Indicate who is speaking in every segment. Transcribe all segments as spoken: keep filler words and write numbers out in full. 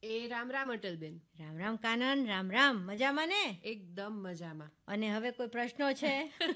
Speaker 1: એ રામ રામ અટલબેન.
Speaker 2: રામ રામ કાનન. રામ રામ. મજામાં ને?
Speaker 1: એકદમ મજામાં.
Speaker 2: અને હવે કોઈ પ્રશ્નો છે?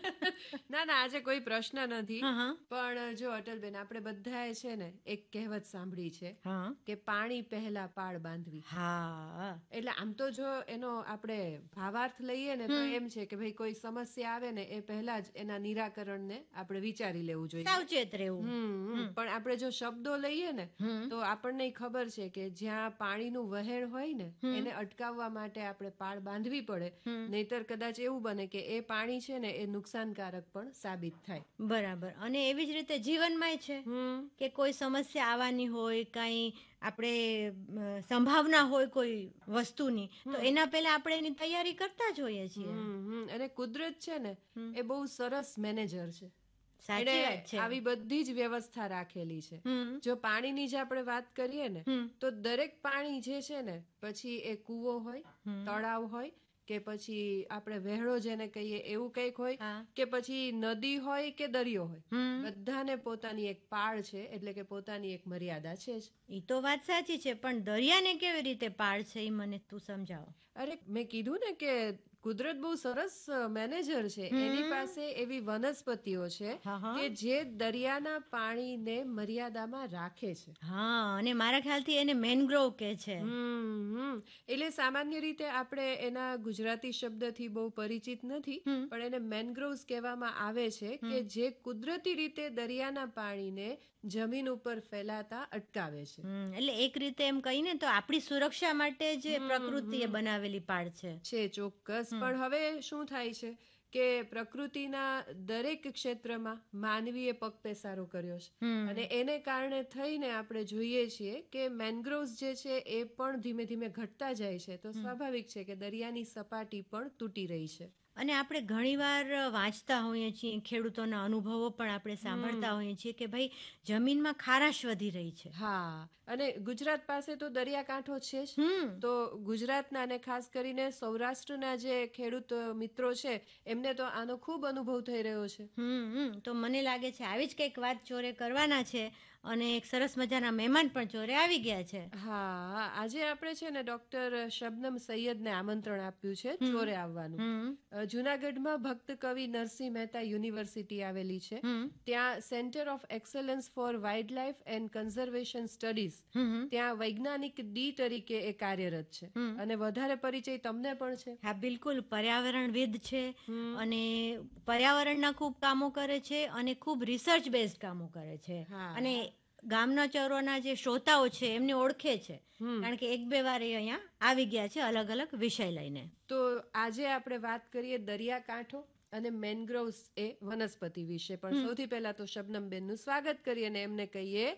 Speaker 1: ના ના, આજે કોઈ પ્રશ્ન નથી.
Speaker 2: હા હા
Speaker 1: પણ જો અટલબેન, આપણે બધાએ છે ને એક કહેવત સાંભળી છે
Speaker 2: હા
Speaker 1: કે પાણી પહેલા પાળ બાંધવી.
Speaker 2: હા
Speaker 1: એટલે આમ તો જો એનો આપણે ભાવાર્થ લઈએ ને તો
Speaker 2: હમ.
Speaker 1: એમ છે કે ભાઈ કોઈ સમસ્યા આવે ને એ પહેલા જ એના નિરાકરણને આપણે વિચારી લેવું જોઈએ.
Speaker 2: સાવચેત રહેવું.
Speaker 1: હમ હમ. પણ આપણે જો શબ્દો લઈએ ને
Speaker 2: હમ
Speaker 1: તો આપણને ખબર છે કે જ્યાં પાણીનું વહેણ હોય ને
Speaker 2: હમ.
Speaker 1: એને અટકાવવા માટે આપણે પાળ બાંધવી પડે,
Speaker 2: હમ.
Speaker 1: નહીતર કદાચ એવું બને કે એ પાણી છે ને એ નુકસાનકારક પણ સાબિત થાય.
Speaker 2: બરાબર. અને એવી જ રીતે જીવનમાંય છે
Speaker 1: હમ
Speaker 2: કે કોઈ સમસ્યા આવવાની હોય, કાંઈ આપણે અ, સંભાવના હોય કોઈ વસ્તુની, તો
Speaker 1: હમ
Speaker 2: એના પહેલા આપણે એની તૈયારી કરતા જ હોઈએ છીએ.
Speaker 1: હમ હમ. અને કુદરત છે ને
Speaker 2: હમ.
Speaker 1: એ બહુ સરસ મેનેજર છે.
Speaker 2: સાચી
Speaker 1: એને
Speaker 2: વાત છે.
Speaker 1: આવી બધી જ વ્યવસ્થા રાખેલી છે.
Speaker 2: હમ
Speaker 1: જો પાણીની જ આપણે વાત કરીએ ને
Speaker 2: હમ
Speaker 1: તો દરેક પાણી જે છે ને, પછી એ કૂવો હોય,
Speaker 2: હમ.
Speaker 1: તળાવ હોય, કે પછી આપણે વહેણો જેને કહીએ એવું કંઈક હોય,
Speaker 2: હા.
Speaker 1: કે પછી નદી હોય કે દરિયો હોય,
Speaker 2: હમ.
Speaker 1: બધાને પોતાની એક પાળ છે, એટલે કે પોતાની એક મર્યાદા છે જ.
Speaker 2: એ તો વાત સાચી છે, પણ દરિયાને કેવી રીતે પાળ છે એ મને તું સમજાવો.
Speaker 1: અરે મેં કીધું ને કે કુદરત બહુ સરસ મેનેજર છે.
Speaker 2: હમ.
Speaker 1: એની પાસે એવી વનસ્પતિઓ છે
Speaker 2: હા હા
Speaker 1: કે જે દરિયાના પાણીને મર્યાદામાં રાખે છે.
Speaker 2: હા, અને મારા ખ્યાલથી એને મેનગ્રોવ કહે છે.
Speaker 1: હમ હમ. એટલે સામાન્ય રીતે આપણે એના ગુજરાતી શબ્દથી બહુ પરિચિત નથી,
Speaker 2: હમ.
Speaker 1: પણ એને મેનગ્રોવ્સ કહેવામાં આવે છે
Speaker 2: હમ.
Speaker 1: કે જે કુદરતી રીતે દરિયાના પાણીને જમીન ઉપર ફેલાતા અટકાવે છે.
Speaker 2: હમ, એટલે એક રીતે એમ કહીને તો આપણી સુરક્ષા માટે જ
Speaker 1: હમ,
Speaker 2: પ્રકૃતિએ
Speaker 1: હમ.
Speaker 2: બનાવેલી પાળ છે.
Speaker 1: છે ચોક્કસ.
Speaker 2: હમ.
Speaker 1: પણ હવે શું થાય છે કે પ્રકૃતિના દરેક ક્ષેત્રમાં માનવીએ પગપેસારો કર્યો છે,
Speaker 2: હમ.
Speaker 1: અને એને કારણે થઈને આપણે જોઈએ છીએ કે મેનગ્રોવ્સ જે છે એ પણ ધીમે ધીમે ઘટતા જાય છે. તો
Speaker 2: હમ.
Speaker 1: સ્વાભાવિક છે કે દરિયાની સપાટી પણ તૂટી રહી છે.
Speaker 2: અને આપણે ઘણીવાર વાંચતા હોઈએ છીએ, ખેડૂતોના અનુભવો પણ આપણે સાંભળતા
Speaker 1: હમ
Speaker 2: હોઈએ છીએ કે ભાઈ જમીનમાં ખારાશ વધી રહી છે.
Speaker 1: હા, અને ગુજરાત પાસે તો દરિયાકાંઠો છે જ.
Speaker 2: હમ
Speaker 1: તો ગુજરાતના અને ખાસ કરીને સૌરાષ્ટ્રના જે ખેડૂત મિત્રો છે એમને તો આનો ખૂબ અનુભવ થઈ રહ્યો છે.
Speaker 2: હમ હમ. તો મને લાગે છે આવી જ કંઈક વાત ચોરે કરવાના છે, અને એક સરસ મજાના મહેમાન પણ ચોરે આવી ગયા છે.
Speaker 1: હા, આજે આપણે છે ને ડોક્ટર શબનમ સૈયદને આમંત્રણ આપ્યું છે
Speaker 2: હમ
Speaker 1: ચોરે આવવાનું.
Speaker 2: હમ
Speaker 1: અ, જૂનાગઢમાં ભક્ત કવિ નરસિંહ મહેતા યુનિવર્સિટી આવેલી છે.
Speaker 2: હમ
Speaker 1: ત્યાં centre of excellence four wild life and conservation studies,
Speaker 2: હમ
Speaker 1: ત્યાં વૈજ્ઞાનિક ડી તરીકે એ કાર્યરત છે.
Speaker 2: હમ.
Speaker 1: અને વધારે પરિચય તમને પણ છે.
Speaker 2: હા, બિલકુલ. પર્યાવરણવિદ છે,
Speaker 1: હમ
Speaker 2: અને પર્યાવરણના ખૂબ કામો કરે છે, અને ખૂબ રિસર્ચ બેઝડ કામો કરે છે.
Speaker 1: હા.
Speaker 2: અને ગામના ચોરોના જે શ્રોતાઓ છે એમને ઓળખે છે,
Speaker 1: હમ
Speaker 2: કારણ કે એક બે વાર એ અહીંયા આવી ગયા છે અલગ અલગ વિષય લઈને.
Speaker 1: તો આજે આપણે વાત કરીએ દરિયાકાંઠો અને મેનગ્રોવ્સ એ વનસ્પતિ વિશે. પણ
Speaker 2: હમ.
Speaker 1: સૌથી પહેલા તો શબનમ બેનનું સ્વાગત કરીએ અને એમને કહીએ